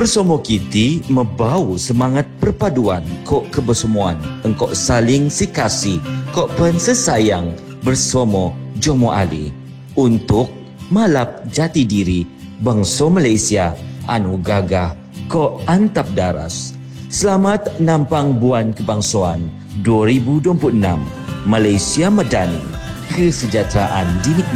Bersama kita membau semangat perpaduan kok kebersemuan, engkau saling sikasi, kok pensesayang bersama Jomo Ali untuk malap jati diri bangsa Malaysia anu gagah kok antap daras. Selamat nampang Buan Kebangsaan 2026 Malaysia Madani, kesejahteraan dinikmati.